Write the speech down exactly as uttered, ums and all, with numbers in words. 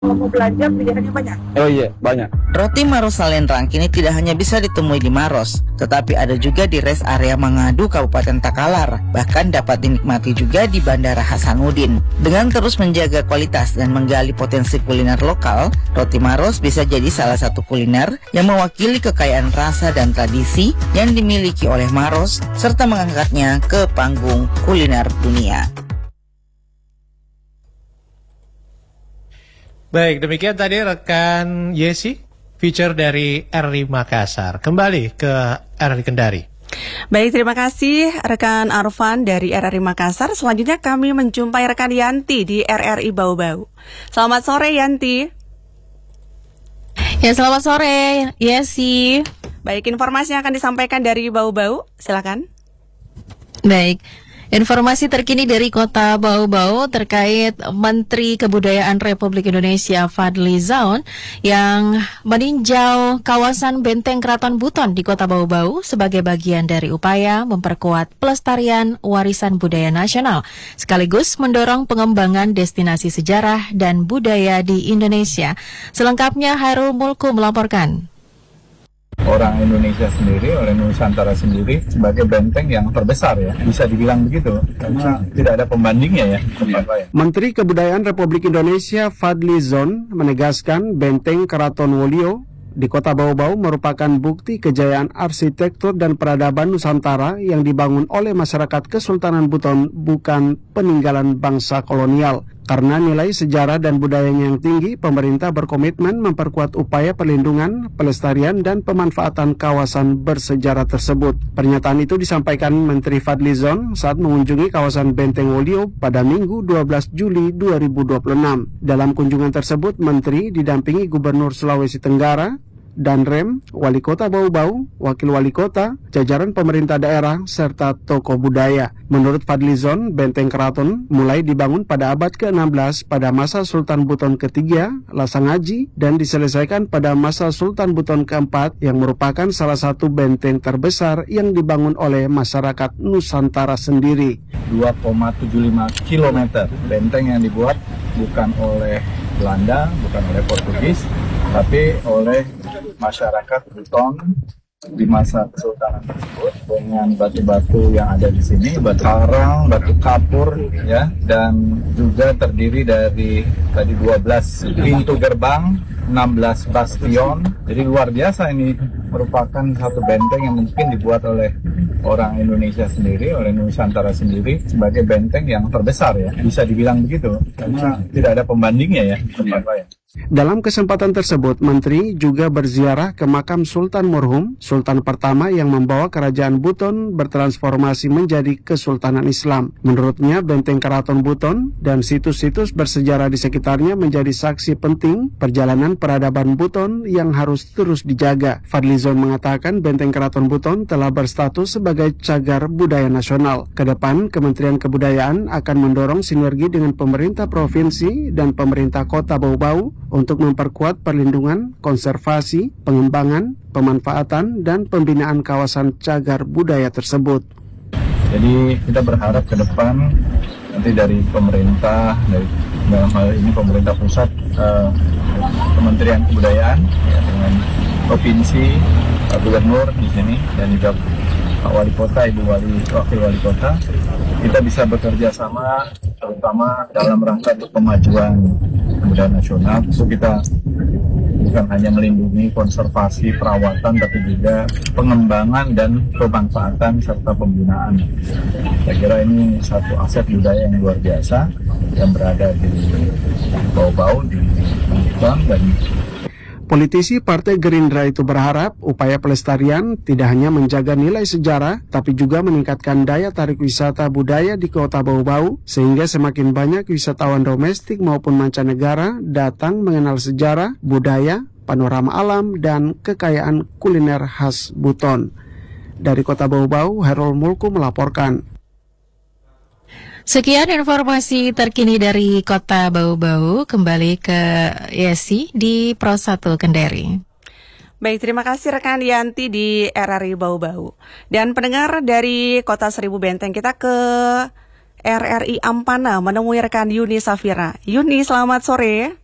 Kalau mau belanja pilihannya banyak. Oh iya, banyak. Roti Maros Salendrang kini tidak hanya bisa ditemui di Maros, tetapi ada juga di rest area Mangadu, Kabupaten Takalar. Bahkan dapat dinikmati juga di Bandara Hasanuddin. Dengan terus menjaga kualitas dan menggali potensi kuliner lokal, roti Maros bisa jadi salah satu kuliner yang mewakili kekayaan rasa dan tradisi yang dimiliki oleh Maros, serta mengangkatnya ke panggung kuliner dunia. Baik, demikian tadi rekan Yesi, feature dari R R I Makassar. Kembali ke R R I Kendari. Baik, terima kasih rekan Arfan dari R R I Makassar. Selanjutnya kami menjumpai rekan Yanti di R R I Bau-Bau. Selamat sore Yanti. Ya, selamat sore Yesi. Baik, informasi yang akan disampaikan dari Bau-Bau, silakan. Baik. Informasi terkini dari Kota Bau-Bau terkait Menteri Kebudayaan Republik Indonesia Fadly Zon yang meninjau kawasan Benteng Keraton Buton di Kota Bau-Bau sebagai bagian dari upaya memperkuat pelestarian warisan budaya nasional sekaligus mendorong pengembangan destinasi sejarah dan budaya di Indonesia. Selengkapnya Hairul Mulku melaporkan. Orang Indonesia sendiri, oleh Nusantara sendiri sebagai benteng yang terbesar ya, bisa dibilang begitu karena tidak ada pembandingnya ya. ya. Menteri Kebudayaan Republik Indonesia Fadly Zon menegaskan Benteng Keraton Wolio di Kota Bau-Bau merupakan bukti kejayaan arsitektur dan peradaban Nusantara yang dibangun oleh masyarakat Kesultanan Buton, bukan peninggalan bangsa kolonial. Karena nilai sejarah dan budayanya yang tinggi, pemerintah berkomitmen memperkuat upaya perlindungan, pelestarian, dan pemanfaatan kawasan bersejarah tersebut. Pernyataan itu disampaikan Menteri Fadly Zon saat mengunjungi kawasan Benteng Wolio pada Minggu dua belas Juli dua ribu dua puluh enam. Dalam kunjungan tersebut, Menteri didampingi Gubernur Sulawesi Tenggara, Danrem, Wali Kota Bau-Bau, Wakil Wali Kota, jajaran pemerintah daerah, serta tokoh budaya. Menurut Fadly Zon, Benteng Keraton mulai dibangun pada abad ke enam belas pada masa Sultan Buton ketiga, Lasangaji, dan diselesaikan pada masa Sultan Buton keempat yang merupakan salah satu benteng terbesar yang dibangun oleh masyarakat Nusantara sendiri. dua koma tujuh lima kilometer benteng yang dibuat bukan oleh Belanda, bukan oleh Portugis, tapi oleh masyarakat Buton di masa kesultanan tersebut dengan batu-batu yang ada di sini, batu karang, batu kapur, ya, dan juga terdiri dari tadi dua belas pintu gerbang, enam belas bastion. Jadi luar biasa, ini merupakan satu benteng yang mungkin dibuat oleh orang Indonesia sendiri, oleh Nusantara sendiri sebagai benteng yang terbesar ya, bisa dibilang begitu karena tidak ada pembandingnya ya. ya. Dalam kesempatan tersebut, Menteri juga berziarah ke makam Sultan Murhum, Sultan pertama yang membawa kerajaan Buton bertransformasi menjadi Kesultanan Islam. Menurutnya, Benteng Keraton Buton dan situs-situs bersejarah di sekitarnya menjadi saksi penting perjalanan peradaban Buton yang harus terus dijaga. Fadly Zon mengatakan Benteng Keraton Buton telah berstatus sebagai cagar budaya nasional. Kedepan, Kementerian Kebudayaan akan mendorong sinergi dengan pemerintah provinsi dan pemerintah Kota Bau-Bau untuk memperkuat perlindungan, konservasi, pengembangan, pemanfaatan, dan pembinaan kawasan cagar budaya tersebut. Jadi kita berharap ke depan nanti dari pemerintah, dari dalam hal ini pemerintah pusat, eh, Kementerian Kebudayaan ya, dengan provinsi, Pak Gubernur di sini, dan juga Pak Wali Kota, Ibu Wali, Wakil Wali Kota, kita bisa bekerja sama terutama dalam rangka untuk pemajuan kebudayaan nasional. Itu kita bukan hanya melindungi konservasi, perawatan, tapi juga pengembangan dan pemanfaatan serta pembinaan. Saya kira ini satu aset budaya yang luar biasa yang berada di Bau-Bau, di Buton, dan Politisi Partai Gerindra itu berharap upaya pelestarian tidak hanya menjaga nilai sejarah, tapi juga meningkatkan daya tarik wisata budaya di Kota Bau-Bau, sehingga semakin banyak wisatawan domestik maupun mancanegara datang mengenal sejarah, budaya, panorama alam, dan kekayaan kuliner khas Buton. Dari Kota Bau-Bau, Hairul Mulku melaporkan. Sekian informasi terkini dari Kota Bau-Bau. Kembali ke Yesi di Pro satu Kendari. Baik, terima kasih rekan Yanti di R R I Bau-Bau. Dan pendengar dari Kota Seribu Benteng, kita ke R R I Ampana menemui rekan Yuni Safira. Yuni, selamat sore.